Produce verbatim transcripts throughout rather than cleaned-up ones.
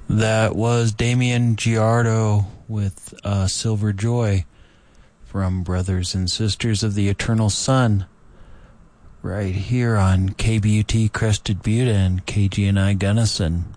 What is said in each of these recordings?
That was Damian Giardo with uh, Silver Joy from Brothers and Sisters of the Eternal Sun, right here on K B U T Crested Butte and K G N I Gunnison.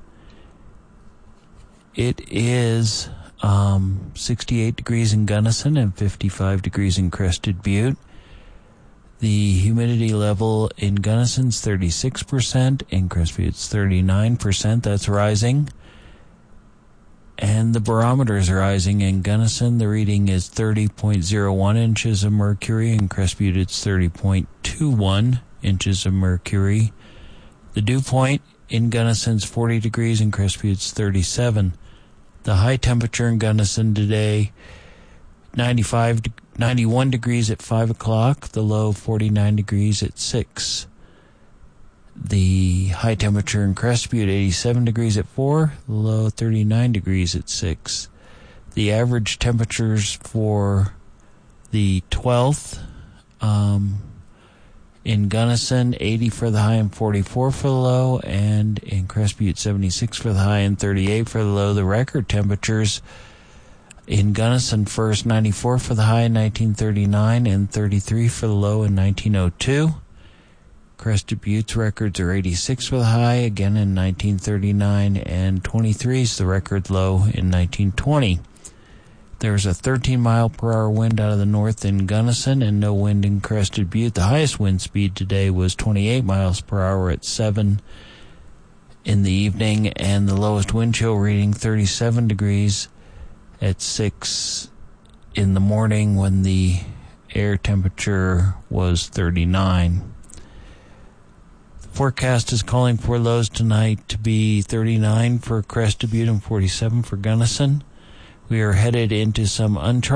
It is um, sixty-eight degrees in Gunnison and fifty-five degrees in Crested Butte. The humidity level in Gunnison's thirty-six percent, in Crested Butte's thirty-nine percent. That's rising. And the barometer is rising. In Gunnison, the reading is thirty point zero one inches of mercury. In Crested Butte, it's thirty point two one inches of mercury. The dew point in Gunnison's forty degrees. In Crested Butte, it's thirty-seven. The high temperature in Gunnison today, ninety-five, ninety-one degrees at five o'clock. The low, forty-nine degrees at six. The high temperature in Crested Butte, eighty-seven degrees at four, the low thirty-nine degrees at six. The average temperatures for the twelfth um, in Gunnison, eighty for the high and forty-four for the low, and in Crested Butte, seventy-six for the high and thirty-eight for the low. The record temperatures in Gunnison first, ninety-four for the high in nineteen thirty-nine and thirty-three for the low in nineteen oh two. Crested Butte's records are eighty-six for the high, again in nineteen thirty-nine, and twenty-three is the record low in nineteen twenty. There's a thirteen mile per hour wind out of the north in Gunnison and no wind in Crested Butte. The highest wind speed today was twenty-eight miles per hour at seven in the evening, and the lowest wind chill reading thirty-seven degrees at six in the morning when the air temperature was thirty-nine. Forecast is calling for lows tonight to be thirty-nine for Crested Butte and forty-seven for Gunnison. We are headed into some uncharted